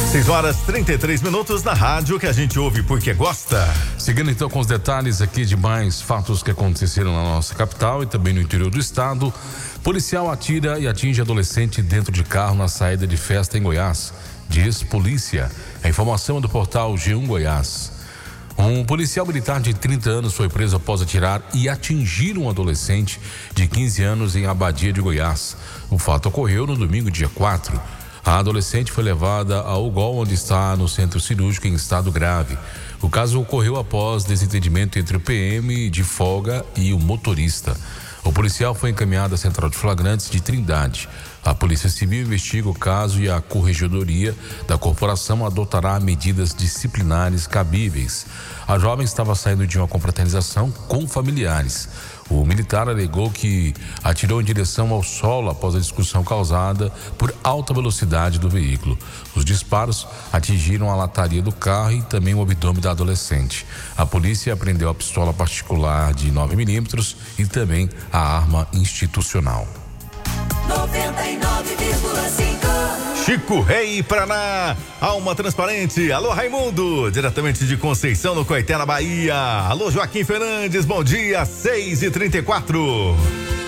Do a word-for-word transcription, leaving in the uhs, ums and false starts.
seis horas e trinta e três minutos na rádio que a gente ouve porque gosta. Seguindo então com os detalhes aqui de mais fatos que aconteceram na nossa capital e também no interior do estado. Policial atira e atinge adolescente dentro de carro na saída de festa em Goiás. Diz polícia. A informação é do portal G um Goiás. Um policial militar de trinta anos foi preso após atirar e atingir um adolescente de quinze anos em Abadia de Goiás. O fato ocorreu no domingo, dia quatro. A adolescente foi levada ao U G O L, onde está no centro cirúrgico em estado grave. O caso ocorreu após desentendimento entre o P M de folga e o motorista. O policial foi encaminhado à central de flagrantes de Trindade. A Polícia Civil investiga o caso e a Corregedoria da Corporação adotará medidas disciplinares cabíveis. A jovem estava saindo de uma confraternização com familiares. O militar alegou que atirou em direção ao solo após a discussão causada por alta velocidade do veículo. Os disparos atingiram a lataria do carro e também o abdômen da adolescente. A polícia apreendeu a pistola particular de nove milímetros e também a arma institucional. noventa e nove vírgula cinco Chico Rei, Paraná, Alma Transparente. Alô, Raimundo, diretamente de Conceição, no Coité, na Bahia. Alô, Joaquim Fernandes, bom dia, seis e trinta e quatro.